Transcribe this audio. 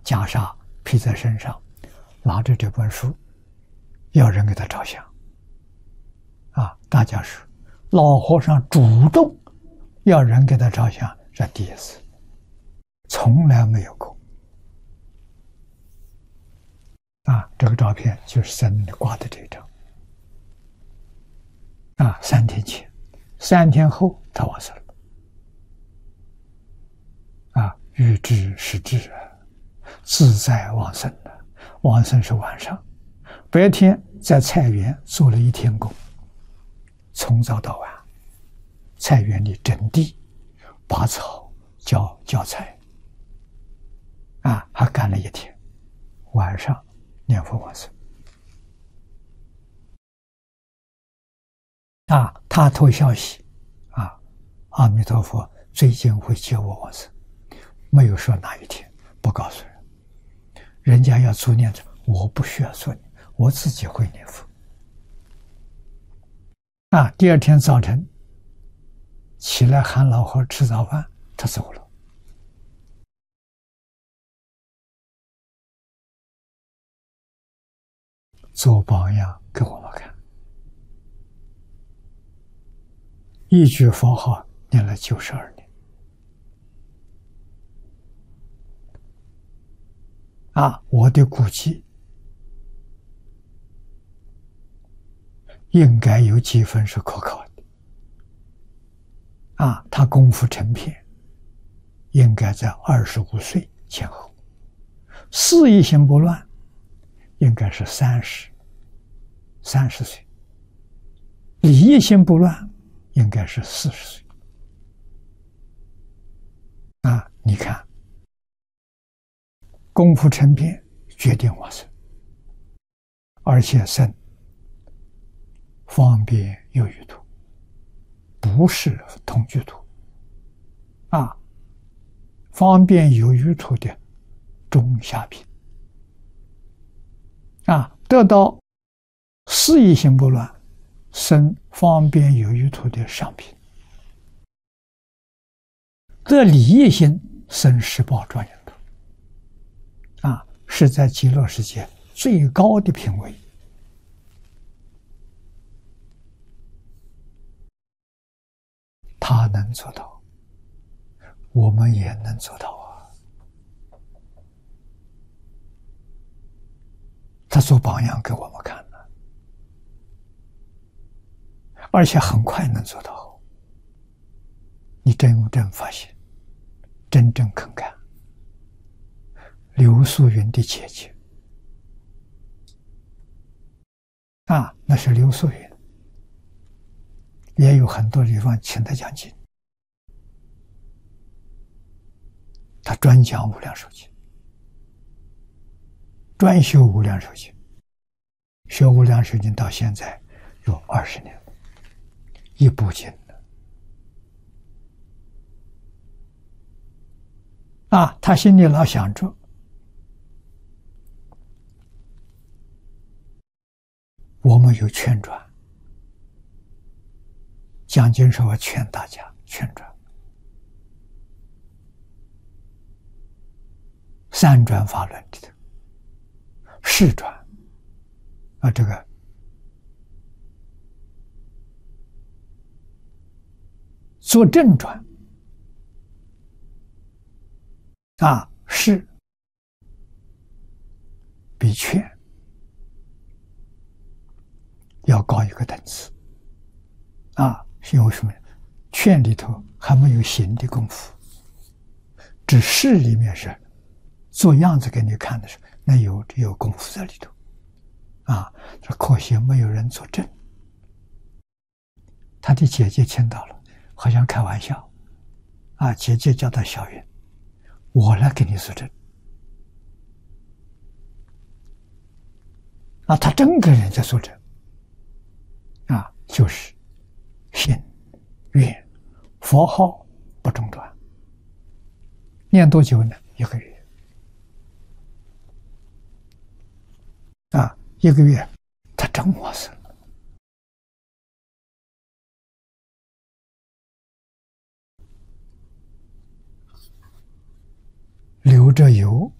袈裟披在身上，拿着这本书，要人给他照相。大家说，老和尚主动要人给他照相，这第一次，从来没有过。这个照片就是在那里挂的这张。3天前，3天后他往生了。欲知是智，自在往生了。往生是晚上，白天在菜园做了1天工，从早到晚，菜园里整地、拔草、浇菜，还干了1天，晚上念佛往生。他投消息，阿弥陀佛最近会接我往生，没有说哪一天，不告诉人。人家要做念着，我不需要做念，我自己会念佛。第2天早晨起来喊老和吃早饭，他走了。做榜样给我们看，一句佛号念了92年。我的估计应该有几分是可靠的。他功夫成片，应该在25岁前后。事业心不乱，应该是30岁。理业心不乱，应该是40岁。你看，功夫成片决定往生，而且生方便有余土，不是同居土。方便有余土的中下品。得到事业心不乱，生方便有余土的上品。得理业心，生十报庄严土。是在极乐世界最高的品位。他能做到，我们也能做到他做榜样给我们看了，而且很快能做到。你真发现，真正肯干。刘素云的姐姐那是刘素云，也有很多地方请他讲经，他专讲无量寿经，专修无量寿经，学无量寿经到现在有20年了，一部经了。他心里老想着，我们有劝转，讲经时候劝大家劝转，3转法轮里头4转这个做正转是比劝要高一个等次是为什么？劝里头还没有行的功夫，只是里面是做样子给你看的时候，那有功夫在里头这可惜没有人作证。他的姐姐听到了，好像开玩笑姐姐叫他小云，我来给你作证他真跟人家作证就是心愿佛号不中断，念多久呢？1个月1个月他真往生了。流着油